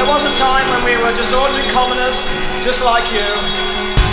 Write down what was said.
was a time when we were just ordinary commoners, just like you.